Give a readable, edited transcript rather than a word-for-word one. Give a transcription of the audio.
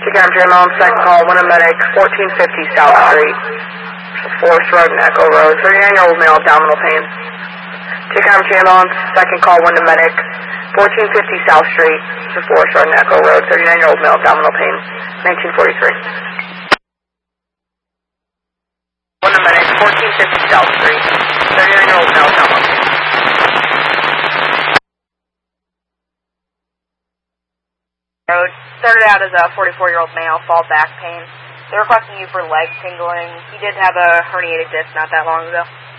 Chicago ambulance, second call, Wyndham Medic, 1450 South Street, Forest Road and Echo Road, 39-year-old male, abdominal pain. Chicago ambulance, second call, Wyndham Medic, 1450 South Street, Forest Road and Echo Road, 39-year-old male, abdominal pain, 1943. Wyndham Medic, 1450 South Street, 39-year-old male, abdominal pain. Road. Started out as a 44-year-old male, fall back pain. They're requesting you for leg tingling. He did have a herniated disc not that long ago.